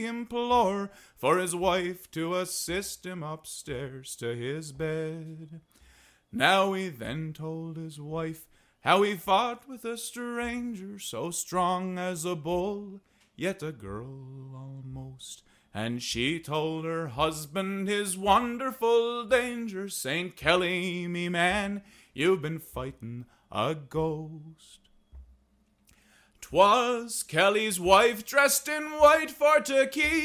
implore for his wife to assist him upstairs to his bed. Now he then told his wife how he fought with a stranger so strong as a bull, yet a girl almost. And she told her husband his wonderful danger. St. Kelly, me man, you've been fighting a ghost. 'Twas Kelly's wife dressed in white for to keep